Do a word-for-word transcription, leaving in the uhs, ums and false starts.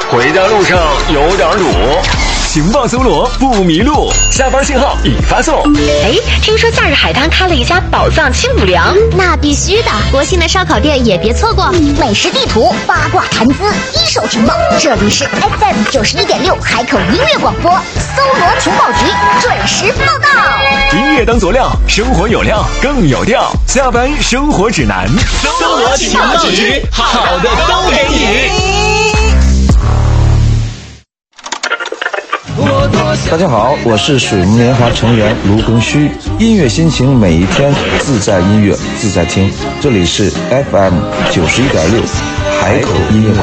回家路上有点堵，情报搜罗不迷路，下班信号已发送。 哎，听说假日海滩开了一家宝藏清补凉， 那必须的。国庆的烧烤店也别错过。美食地图、八卦谈资、一手情报，这里是 F M 九十一点六海口音乐广播，搜罗情报局准时报告。 音乐当佐料，生活有料更有调。下班生活指南， 搜罗情报局，好的都给你。 大家好，我是水木年华成员卢庚戌。音乐心情每一天，自在音乐自在听。这里是 F M 九十一点六海口音乐。